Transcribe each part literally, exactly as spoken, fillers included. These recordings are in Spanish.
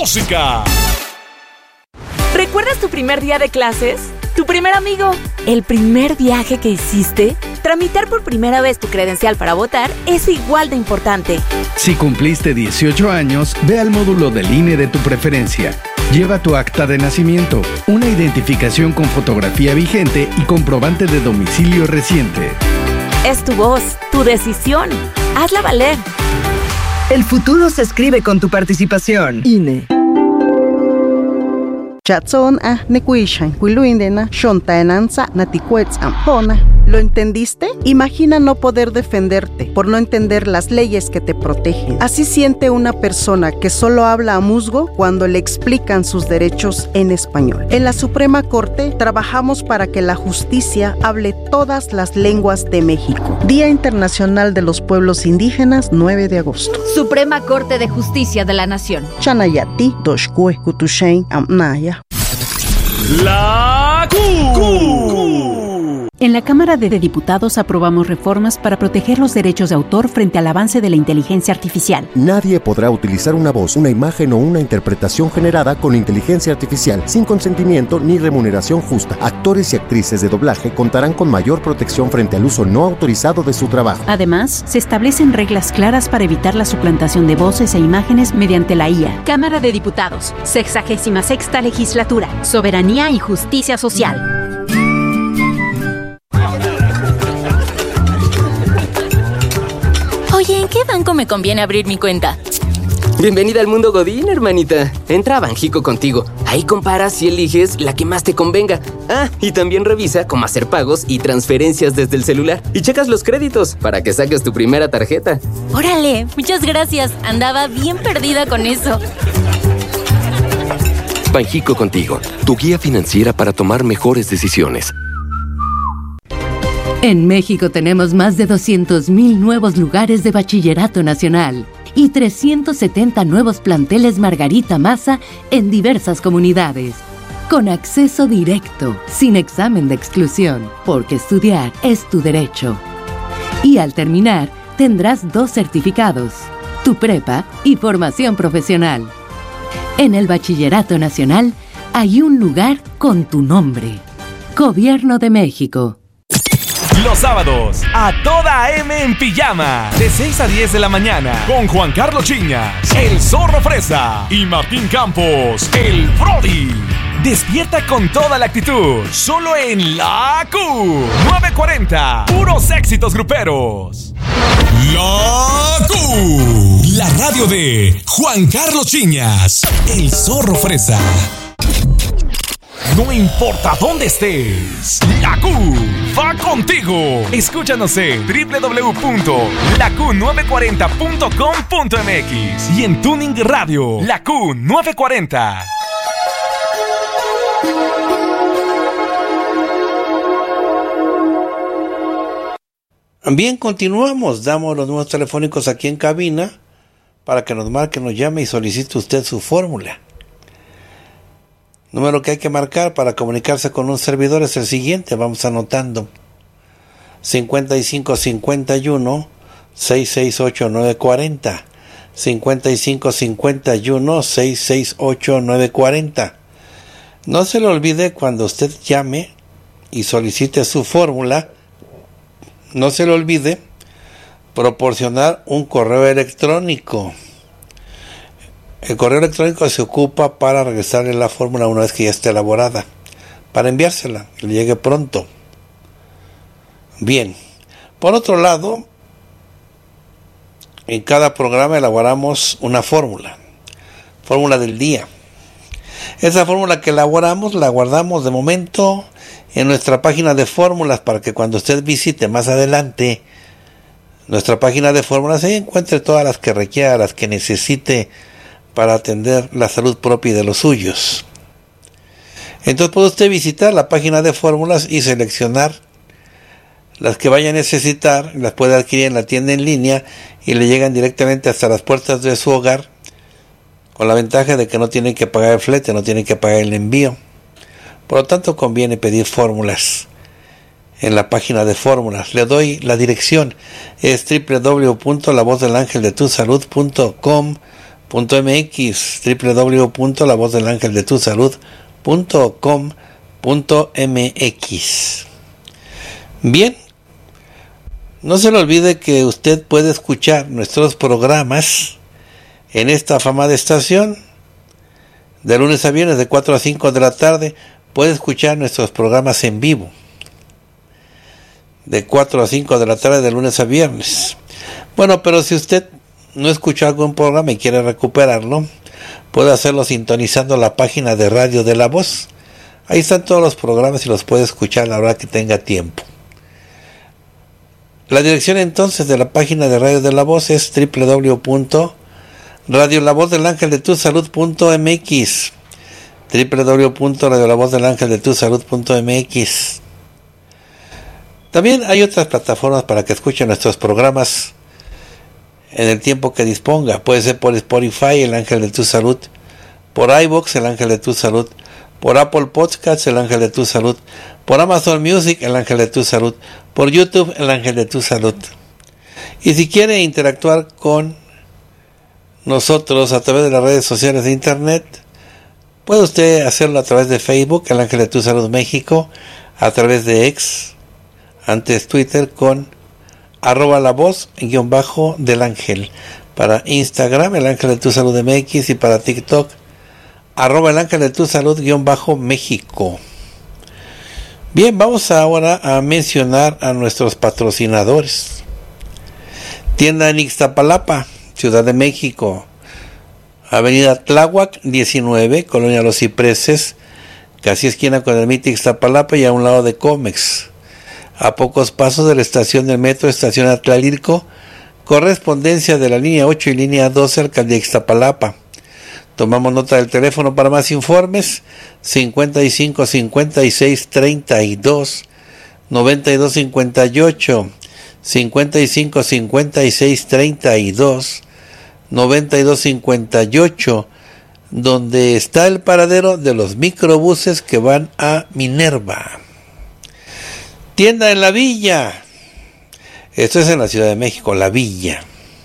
música. ¿Recuerdas tu primer día de clases? ¿Tu primer amigo? ¿El primer viaje que hiciste? Tramitar por primera vez tu credencial para votar es igual de importante. Si cumpliste dieciocho años, ve al módulo del I N E de tu preferencia. Lleva tu acta de nacimiento, una identificación con fotografía vigente y comprobante de domicilio reciente. Es tu voz, tu decisión. Hazla valer. El futuro se escribe con tu participación. I N E. Chatson a nekuishan kuiluindena shontaenanza natikuetzam hona. ¿Lo entendiste? Imagina no poder defenderte por no entender las leyes que te protegen. Así siente una persona que solo habla a musgo cuando le explican sus derechos en español. En la Suprema Corte trabajamos para que la justicia hable todas las lenguas de México. Día Internacional de los Pueblos Indígenas, nueve de agosto. Suprema Corte de Justicia de la Nación. Chanayati doshkue kutushein amnaya. La Q. En la Cámara de Diputados aprobamos reformas para proteger los derechos de autor frente al avance de la inteligencia artificial. Nadie podrá utilizar una voz, una imagen o una interpretación generada con inteligencia artificial sin consentimiento ni remuneración justa. Actores y actrices de doblaje contarán con mayor protección frente al uso no autorizado de su trabajo. Además, se establecen reglas claras para evitar la suplantación de voces e imágenes mediante la I A. Cámara de Diputados, sexagésima sexta legislatura, soberanía y justicia social. Oye, ¿en qué banco me conviene abrir mi cuenta? Bienvenida al mundo Godín, hermanita. Entra a Banjico Contigo. Ahí comparas y eliges la que más te convenga. Ah, y también revisa cómo hacer pagos y transferencias desde el celular. Y checas los créditos para que saques tu primera tarjeta. ¡Órale! Muchas gracias. Andaba bien perdida con eso. Banjico Contigo, tu guía financiera para tomar mejores decisiones. En México tenemos más de doscientos mil nuevos lugares de bachillerato nacional y trescientos setenta nuevos planteles Margarita Maza en diversas comunidades. Con acceso directo, sin examen de exclusión, porque estudiar es tu derecho. Y al terminar, tendrás dos certificados, tu prepa y formación profesional. En el Bachillerato Nacional hay un lugar con tu nombre. Gobierno de México. Los sábados, a toda M en pijama, de seis a diez de la mañana, con Juan Carlos Chiñas, el Zorro Fresa y Martín Campos, el Brody. Despierta con toda la actitud, solo en La Q nueve cuarenta, puros éxitos gruperos. La Q, la radio de Juan Carlos Chiñas, el Zorro Fresa. No importa dónde estés, La Q va contigo. Escúchanos en doble u doble u doble u punto la q nueve cuarenta punto com punto m x y en Tuning Radio, La Q nueve cuarenta. Bien, continuamos. Damos los números telefónicos aquí en cabina para que nos marque, nos llame y solicite usted su fórmula. Número que hay que marcar para comunicarse con un servidor es el siguiente, vamos anotando: cincuenta y cinco cincuenta y uno seiscientos sesenta y ocho novecientos cuarenta, cincuenta y cinco cincuenta y uno seiscientos sesenta y ocho novecientos cuarenta. No se le olvide, cuando usted llame y solicite su fórmula, no se le olvide proporcionar un correo electrónico. El correo electrónico se ocupa para regresarle la fórmula una vez que ya esté elaborada, para enviársela, que le llegue pronto. Bien, por otro lado, en cada programa elaboramos una fórmula, fórmula del día. Esa fórmula que elaboramos la guardamos de momento en nuestra página de fórmulas para que cuando usted visite más adelante nuestra página de fórmulas ahí encuentre todas las que requiera, las que necesite para atender la salud propia y de los suyos. Entonces puede usted visitar la página de fórmulas y seleccionar las que vaya a necesitar, las puede adquirir en la tienda en línea y le llegan directamente hasta las puertas de su hogar, con la ventaja de que no tienen que pagar el flete, no tienen que pagar el envío. Por lo tanto, conviene pedir fórmulas en la página de fórmulas. Le doy la dirección, es doble u doble u doble u punto la voz del ángel de tu salud punto com punto m x, doble u doble u doble u punto la voz del ángel de tu salud punto com punto m x. Bien, no se le olvide que usted puede escuchar nuestros programas en esta afamada estación de lunes a viernes de cuatro a cinco de la tarde. Puede escuchar nuestros programas en vivo de cuatro a cinco de la tarde de lunes a viernes. Bueno, pero si usted no escuchó algún programa y quiere recuperarlo, puede hacerlo sintonizando la página de Radio de la Voz. Ahí están todos los programas y los puede escuchar a la hora que tenga tiempo. La dirección entonces de la página de Radio de la Voz es doble u doble u doble u punto radio la voz del ángel de tu salud punto m x, doble u doble u doble u punto radio la voz del ángel de tu salud punto m x. También hay otras plataformas para que escuchen nuestros programas en el tiempo que disponga. Puede ser por Spotify, el ángel de tu salud, por iVoox, el ángel de tu salud, por Apple Podcasts, el ángel de tu salud, por Amazon Music, el ángel de tu salud, por YouTube, el ángel de tu salud. Y si quiere interactuar con nosotros a través de las redes sociales de internet, puede usted hacerlo a través de Facebook, el ángel de tu salud México, a través de X, antes Twitter, con arroba la voz guión bajo del ángel, para Instagram, el ángel de tu salud M X, y para TikTok, arroba el ángel de tu salud guión bajo México. Bien, vamos ahora a mencionar a nuestros patrocinadores. Tienda en Ixtapalapa, Ciudad de México, Avenida Tláhuac diecinueve, Colonia Los Cipreses, casi esquina con el M I T Ixtapalapa y a un lado de Comex, a pocos pasos de la estación del metro, estación Atlalilco, correspondencia de la línea ocho y línea doce, Alcaldía Ixtapalapa. Tomamos nota del teléfono para más informes, cincuenta y cinco, cincuenta y seis, treinta y dos, noventa y dos, cincuenta y ocho, cincuenta y cinco, cincuenta y seis, treinta y dos, noventa y dos, cincuenta y ocho, donde está el paradero de los microbuses que van a Minerva. Tienda en La Villa, esto es en la Ciudad de México, La Villa.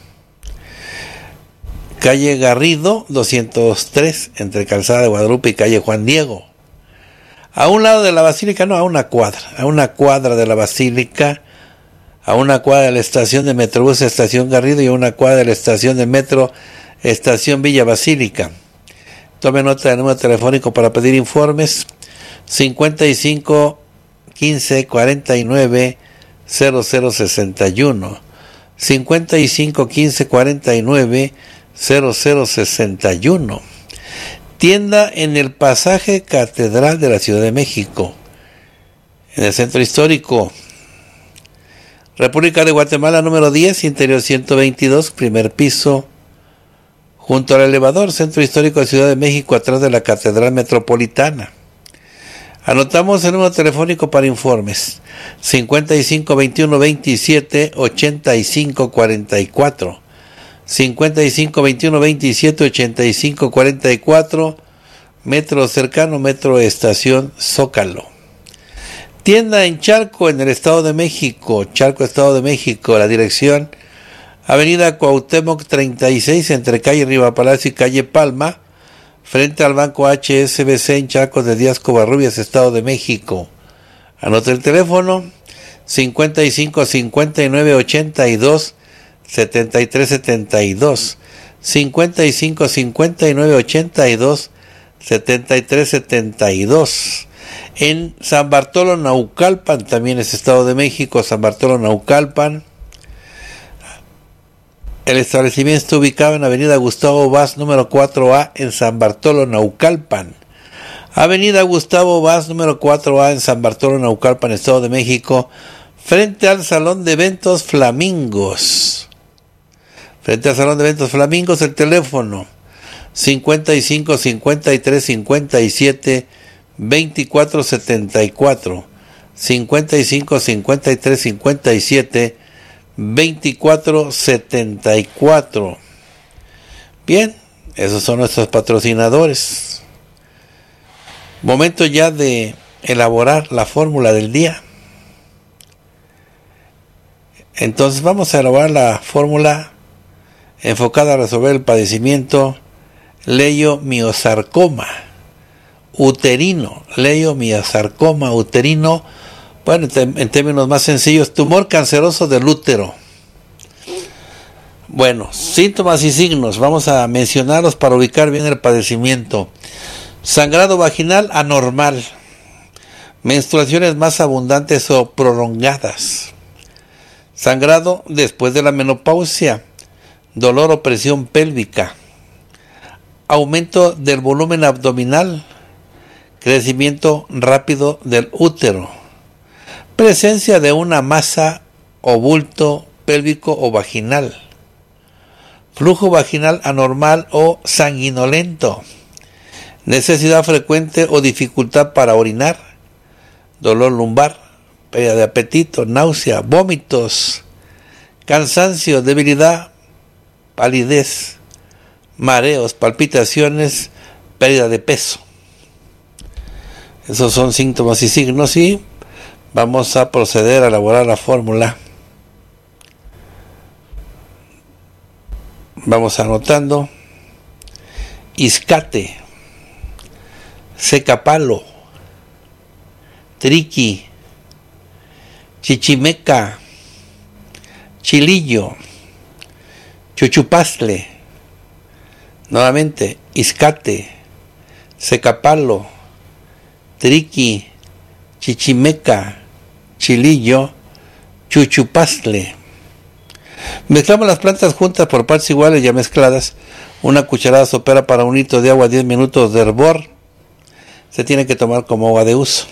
Calle Garrido doscientos tres, entre Calzada de Guadalupe y calle Juan Diego. A un lado de la Basílica, no, a una cuadra, a una cuadra de la Basílica, a una cuadra de la estación de Metrobús Estación Garrido y a una cuadra de la estación de Metro Estación Villa Basílica. Tome nota del número telefónico para pedir informes, cincuenta y cinco, quince, cuarenta y nueve, cero cero sesenta y uno, cincuenta y cinco, quince, cuarenta y nueve, cero cero sesenta y uno. Tienda en el pasaje Catedral de la Ciudad de México, en el centro histórico. República de Guatemala número diez, interior ciento veintidós, primer piso, junto al elevador, centro histórico de Ciudad de México, atrás de la Catedral Metropolitana. Anotamos el número telefónico para informes, cincuenta y cinco, veintiuno, veintisiete, ochenta y cinco, cuarenta y cuatro, cincuenta y cinco, veintiuno, veintisiete, ochenta y cinco, cuarenta y cuatro, metro cercano, metro estación Zócalo. Tienda en Charco, en el Estado de México, Charco, Estado de México, la dirección Avenida Cuauhtémoc treinta y seis, entre calle Riva Palacio y calle Palma, frente al Banco H S B C en Charcos de Díaz Covarrubias, Estado de México. Anote el teléfono, cincuenta y cinco, cincuenta y nueve, ochenta y dos, setenta y tres, setenta y dos, cincuenta y cinco, cincuenta y nueve, ochenta y dos, setenta y tres, setenta y dos. En San Bartolo Naucalpan, también es Estado de México, San Bartolo Naucalpan. El establecimiento está ubicado en Avenida Gustavo Vaz, número cuatro A, en San Bartolo Naucalpan. Avenida Gustavo Vaz, número cuatro A, en San Bartolo Naucalpan, Estado de México, frente al Salón de Eventos Flamingos. Frente al Salón de Eventos Flamingos, el teléfono cincuenta y cinco, cincuenta y tres, cincuenta y siete, veinticuatro, setenta y cuatro, cincuenta y cinco, cincuenta y tres, cincuenta y siete, veinticuatro, setenta y cuatro. Bien, esos son nuestros patrocinadores. Momento ya de elaborar la fórmula del día. Entonces vamos a elaborar la fórmula enfocada a resolver el padecimiento leiomiosarcoma uterino, leiomiosarcoma uterino, bueno, en términos más sencillos, tumor canceroso del útero. Bueno, síntomas y signos, vamos a mencionarlos para ubicar bien el padecimiento. Sangrado vaginal anormal, menstruaciones más abundantes o prolongadas, sangrado después de la menopausia, dolor o presión pélvica, aumento del volumen abdominal, crecimiento rápido del útero, presencia de una masa o bulto pélvico o vaginal, flujo vaginal anormal o sanguinolento, necesidad frecuente o dificultad para orinar, dolor lumbar, pérdida de apetito, náusea, vómitos, cansancio, debilidad, palidez, mareos, palpitaciones, pérdida de peso. Esos son síntomas y signos y vamos a proceder a elaborar la fórmula. Vamos anotando: iscate, secapalo, triqui, chichimeca, chilillo, chuchupastle. Nuevamente: iscate, secapalo, triqui, chichimeca, chilillo, chuchupastle. Mezclamos las plantas juntas por partes iguales ya mezcladas. Una cucharada sopera para un litro de agua, diez minutos de hervor. Se tiene que tomar como agua de uso.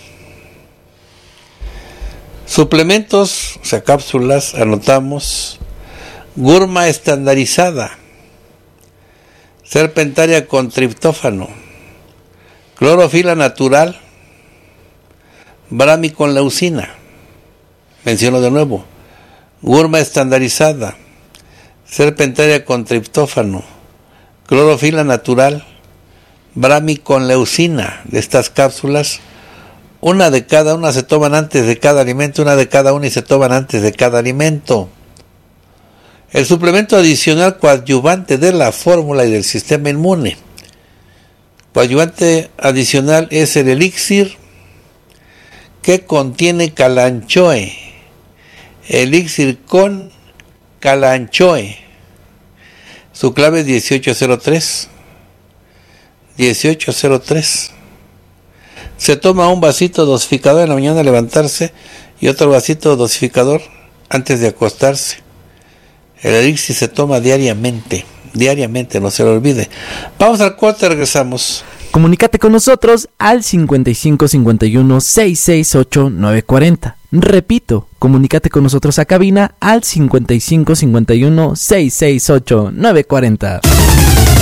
Suplementos, o sea, cápsulas, anotamos: gurma estandarizada, serpentaria con triptófano, clorofila natural, brami con leucina. Menciono de nuevo: gurma estandarizada, serpentaria con triptófano, clorofila natural, brami con leucina. De estas cápsulas, una de cada una se toman antes de cada alimento, una de cada una y se toman antes de cada alimento. El suplemento adicional coadyuvante de la fórmula y del sistema inmune. Coadyuvante adicional es el elixir que contiene calanchoe. Elixir con calanchoe. Su clave es dieciocho cero tres. dieciocho cero tres. Se toma un vasito dosificador en la mañana al levantarse y otro vasito dosificador antes de acostarse. El elixir se toma diariamente, diariamente, no se lo olvide. Vamos al corte, regresamos. Comunícate con nosotros al cincuenta y cinco cincuenta y uno seiscientos sesenta y ocho novecientos cuarenta. Repito, comunícate con nosotros a cabina al cincuenta y cinco cincuenta y uno seiscientos sesenta y ocho novecientos cuarenta.